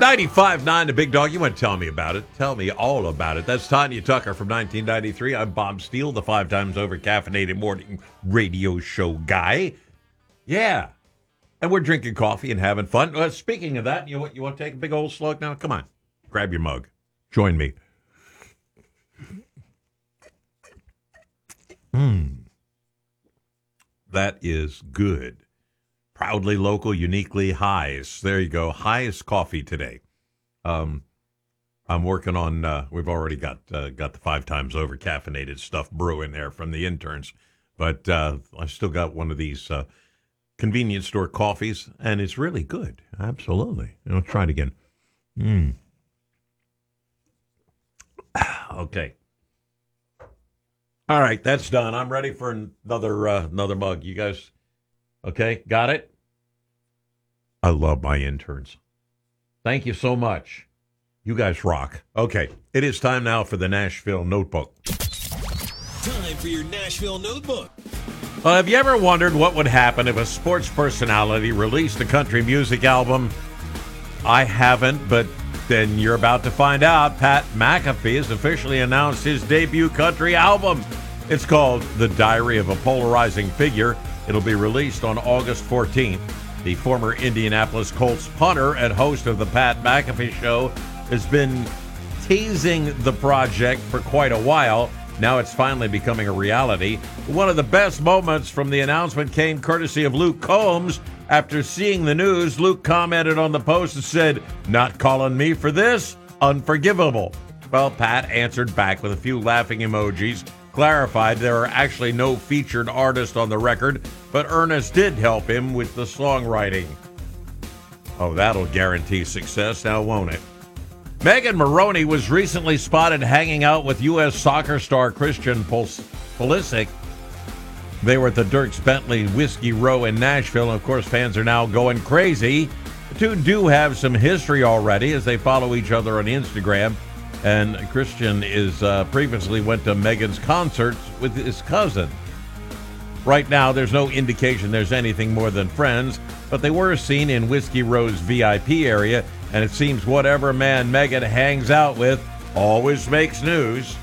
95.9 The Big Dog. You want to tell me about it? Tell me all about it. That's Tanya Tucker from 1993. I'm Bob Steele, the 5 times over caffeinated morning radio show guy. Yeah. And we're drinking coffee and having fun. Speaking of that, you want to take a big old slug now? Come on. Grab your mug. Join me. That is good. Proudly local, uniquely Highs. There you go. Highs coffee today. I'm working on, we've already got the 5 times over caffeinated stuff brewing there from the interns. But I still got one of these convenience store coffees, and it's really good. Absolutely. I'll try it again. Okay. All right, that's done. I'm ready for another mug. You guys, okay? Got it? I love my interns. Thank you so much. You guys rock. Okay, it is time now for the Nashville Notebook. Time for your Nashville Notebook. Well, have you ever wondered what would happen if a sports personality released a country music album? I haven't, but then you're about to find out. Pat McAfee has officially announced his debut country album. It's called The Diary of a Polarizing Figure. It'll be released on August 14th. The former Indianapolis Colts punter and host of the Pat McAfee Show has been teasing the project for quite a while. Now it's finally becoming a reality. One of the best moments from the announcement came courtesy of Luke Combs. After seeing the news, Luke commented on the post and said, "Not calling me for this? Unforgivable." Well, Pat answered back with a few laughing emojis, clarified there are actually no featured artists on the record, but Ernest did help him with the songwriting. Oh, that'll guarantee success now, won't it? Megan Maroney was recently spotted hanging out with U.S. soccer star Christian Pulisic. They were at the Dierks Bentley Whiskey Row in Nashville, and of course fans are now going crazy. The two do have some history already as they follow each other on Instagram, and Christian is previously went to Megan's concerts with his cousin. Right now, there's no indication there's anything more than friends, but they were seen in Whiskey Row's VIP area, and it seems whatever man Megan hangs out with always makes news.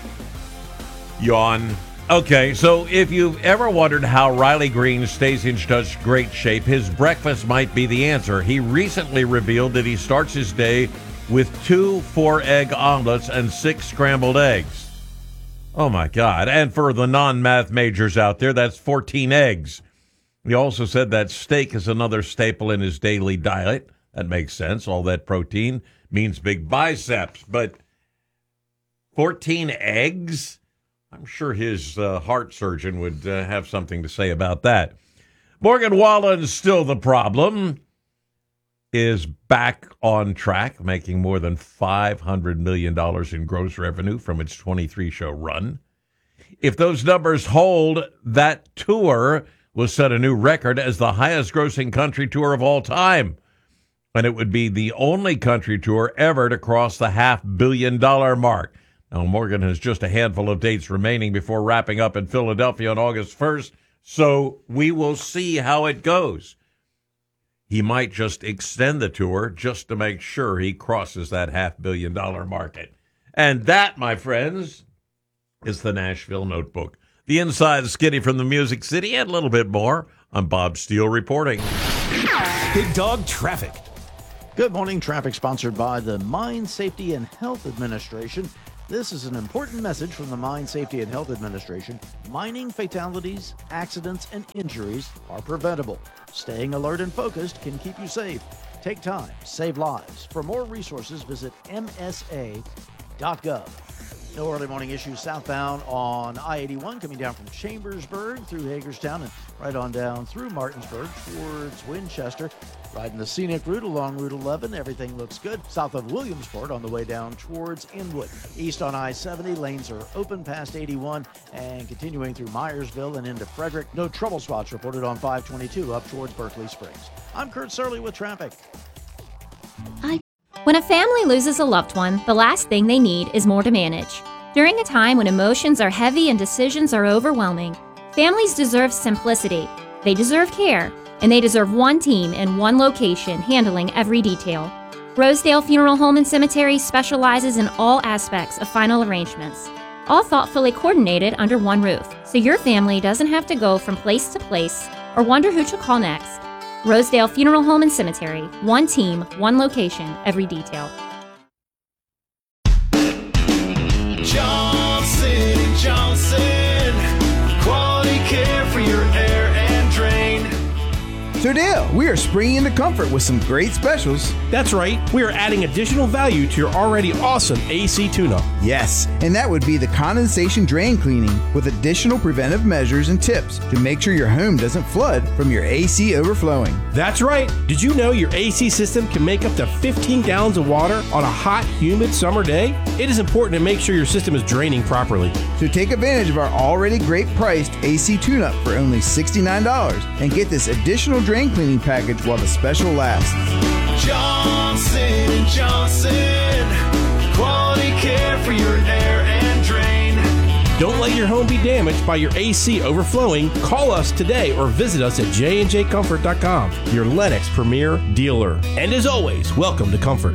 Yawn. Okay, so if you've ever wondered how Riley Green stays in such great shape, his breakfast might be the answer. He recently revealed that he starts his day with 2 4-egg omelets and 6 scrambled eggs. Oh, my God. And for the non-math majors out there, that's 14 eggs. He also said that steak is another staple in his daily diet. That makes sense. All that protein means big biceps. But 14 eggs? I'm sure his heart surgeon would have something to say about that. Morgan Wallen's still the problem. Is back on track, making more than $500 million in gross revenue from its 23-show run. If those numbers hold, that tour will set a new record as the highest-grossing country tour of all time. And it would be the only country tour ever to cross the $500 million mark. Now, Morgan has just a handful of dates remaining before wrapping up in Philadelphia on August 1st, so we will see how it goes. He might just extend the tour just to make sure he crosses that $500 million market. And that, my friends, is the Nashville Notebook. The inside skinny from the Music City and a little bit more. I'm Bob Steele reporting. Big Dog Traffic. Good morning. Traffic sponsored by the Mine Safety and Health Administration. This is an important message from the Mine Safety and Health Administration. Mining fatalities, accidents, and injuries are preventable. Staying alert and focused can keep you safe. Take time, save lives. For more resources, visit msa.gov. No early morning issues southbound on I-81 coming down from Chambersburg through Hagerstown and right on down through Martinsburg towards Winchester. Riding the scenic route along Route 11, everything looks good. South of Williamsport on the way down towards Inwood. East on I-70, lanes are open past 81 and continuing through Myersville and into Frederick. No trouble spots reported on 522 up towards Berkeley Springs. I'm Kurt Surley with traffic. When a family loses a loved one, the last thing they need is more to manage. During a time when emotions are heavy and decisions are overwhelming, families deserve simplicity. They deserve care, and they deserve one team in one location handling every detail. Rosedale Funeral Home and Cemetery specializes in all aspects of final arrangements, all thoughtfully coordinated under one roof, so your family doesn't have to go from place to place or wonder who to call next. Rosedale Funeral Home and Cemetery. One team, one location, every detail. Johnson & Johnson. Quality care for your air and drain. So Dale, we are springing into Comfort with some great specials. That's right. We are adding additional value to your already awesome AC tune-up. Yes, and that would be the condensation drain cleaning with additional preventive measures and tips to make sure your home doesn't flood from your AC overflowing. That's right. Did you know your AC system can make up to 15 gallons of water on a hot, humid summer day? It is important to make sure your system is draining properly. So take advantage of our already great priced AC tune-up for only $69 and get this additional drain cleaning package while the special lasts. Johnson & Johnson. Quality care for your air and drain. Don't let your home be damaged by your AC overflowing. Call us today or visit us at jnjcomfort.com, your Lennox premier dealer. And as always, welcome to Comfort.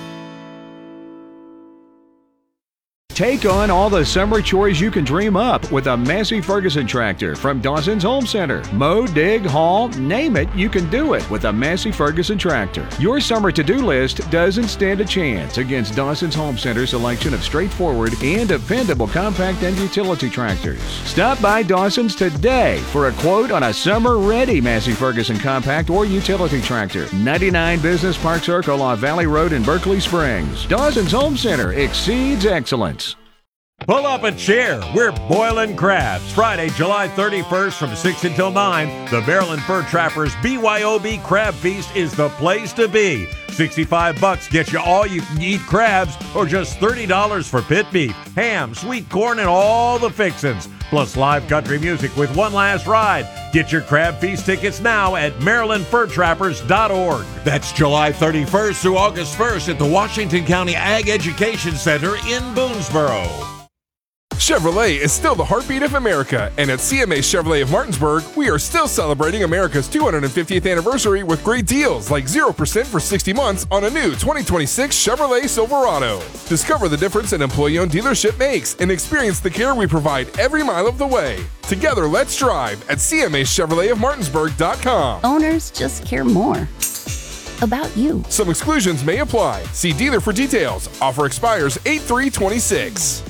Take on all the summer chores you can dream up with a Massey Ferguson tractor from Dawson's Home Center. Mow, dig, haul, name it, you can do it with a Massey Ferguson tractor. Your summer to-do list doesn't stand a chance against Dawson's Home Center's selection of straightforward and dependable compact and utility tractors. Stop by Dawson's today for a quote on a summer-ready Massey Ferguson compact or utility tractor. 99 Business Park Circle off Valley Road in Berkeley Springs. Dawson's Home Center exceeds excellence. Pull up a chair. We're boiling crabs. Friday, July 31st from 6 until 9. The Maryland Fur Trappers BYOB Crab Feast is the place to be. $65 gets you all you can eat crabs, or just $30 for pit beef, ham, sweet corn, and all the fixins. Plus live country music with one last ride. Get your Crab Feast tickets now at MarylandFurTrappers.org. That's July 31st through August 1st at the Washington County Ag Education Center in Boonesboro. Chevrolet is still the heartbeat of America, and at CMA Chevrolet of Martinsburg, we are still celebrating America's 250th anniversary with great deals like 0% for 60 months on a new 2026 Chevrolet Silverado. Discover the difference an employee-owned dealership makes and experience the care we provide every mile of the way. Together, let's drive at CMAChevroletofMartinsburg.com. Owners just care more about you. Some exclusions may apply. See dealer for details. Offer expires 8/3/26.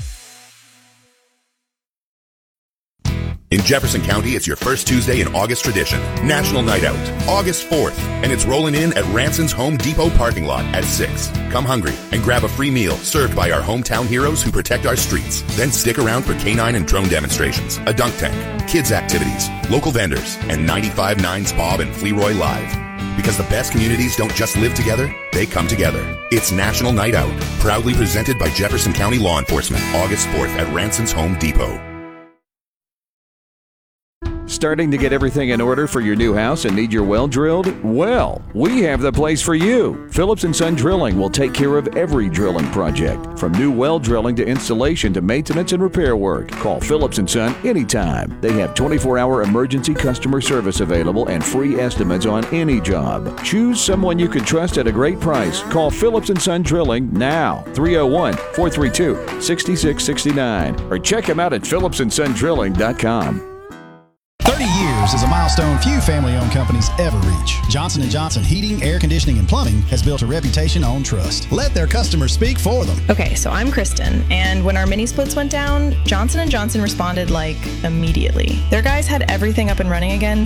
In Jefferson County, it's your first Tuesday in August tradition, National Night Out, August 4th, and it's rolling in at Ranson's Home Depot parking lot at 6. Come hungry and grab a free meal served by our hometown heroes who protect our streets. Then stick around for canine and drone demonstrations, a dunk tank, kids activities, local vendors, and 95.9's Bob and Fleroy Live. Because the best communities don't just live together, they come together. It's National Night Out, proudly presented by Jefferson County Law Enforcement, August 4th at Ranson's Home Depot. Starting to get everything in order for your new house and need your well drilled? Well, we have the place for you. Phillips & Son Drilling will take care of every drilling project, from new well drilling to installation to maintenance and repair work. Call Phillips & Son anytime. They have 24-hour emergency customer service available and free estimates on any job. Choose someone you can trust at a great price. Call Phillips & Son Drilling now, 301-432-6669, or check them out at phillipsandsondrilling.com. 30 years is a milestone few family-owned companies ever reach. Johnson & Johnson Heating, Air Conditioning, and Plumbing has built a reputation on trust. Let their customers speak for them. Okay, so I'm Kristen, and when our mini splits went down, Johnson & Johnson responded like immediately. Their guys had everything up and running again